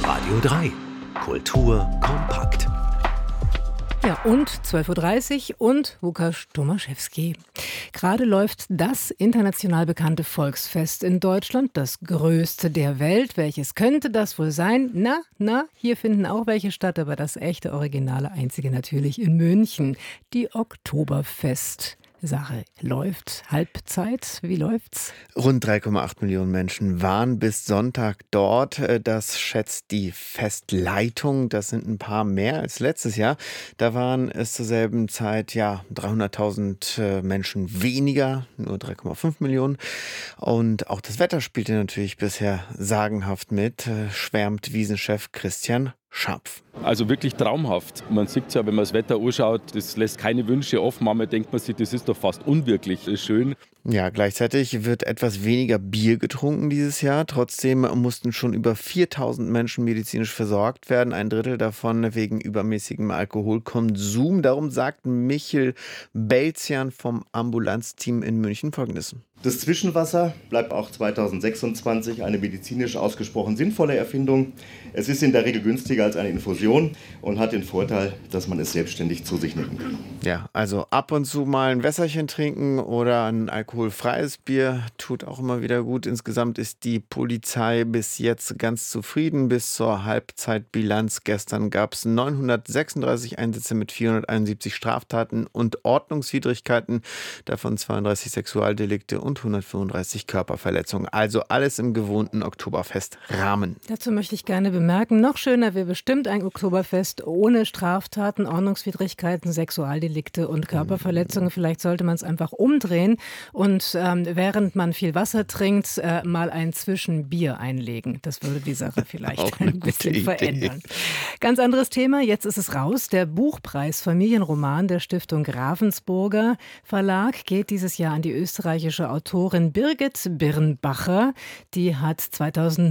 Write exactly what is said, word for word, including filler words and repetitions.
Radio drei. Kultur kompakt. Ja, und zwölf Uhr dreißig und Łukasz Tomaszewski. Gerade läuft das international bekannte Volksfest in Deutschland, das größte der Welt. Welches könnte das wohl sein? Na, na, hier finden auch welche statt, aber das echte, originale, einzige natürlich in München. Die Oktoberfest. Sache läuft. Halbzeit, wie läuft's? Rund drei Komma acht Millionen Menschen waren bis Sonntag dort. Das schätzt die Festleitung. Das sind ein paar mehr als letztes Jahr. Da waren es zur selben Zeit ja dreihunderttausend Menschen weniger, nur drei Komma fünf Millionen. Und auch das Wetter spielte natürlich bisher sagenhaft mit, schwärmt Wiesenchef Christian Schapf. Also wirklich traumhaft. Man sieht es ja, wenn man das Wetter anschaut, das lässt keine Wünsche offen. Manchmal denkt man sich, das ist doch fast unwirklich schön. Ja, gleichzeitig wird etwas weniger Bier getrunken dieses Jahr. Trotzdem mussten schon über viertausend Menschen medizinisch versorgt werden. Ein Drittel davon wegen übermäßigem Alkoholkonsum. Darum sagt Michel Belzian vom Ambulanzteam in München Folgendes. Das Zwischenwasser bleibt auch zweitausendsechsundzwanzig eine medizinisch ausgesprochen sinnvolle Erfindung. Es ist in der Regel günstiger als eine Infusion und hat den Vorteil, dass man es selbstständig zu sich nehmen kann. Ja, also ab und zu mal ein Wässerchen trinken oder ein alkoholfreies Bier tut auch immer wieder gut. Insgesamt ist die Polizei bis jetzt ganz zufrieden. Bis zur Halbzeitbilanz gestern gab es neunhundertsechsunddreißig Einsätze mit vierhunderteinundsiebzig Straftaten und Ordnungswidrigkeiten, davon zweiunddreißig Sexualdelikte und hundertfünfunddreißig Körperverletzungen. Also alles im gewohnten Oktoberfest-Rahmen. Dazu möchte ich gerne bemerken, noch schöner wäre bestimmt ein Oktoberfest ohne Straftaten, Ordnungswidrigkeiten, Sexualdelikte und Körperverletzungen. Vielleicht sollte man es einfach umdrehen und ähm, während man viel Wasser trinkt, äh, mal ein Zwischenbier einlegen. Das würde die Sache vielleicht ein bisschen Idee. verändern. Ganz anderes Thema, jetzt ist es raus. Der Buchpreis Familienroman der Stiftung Ravensburger Verlag geht dieses Jahr an die österreichische Autorin Birgit Birnbacher. Die hat zweitausend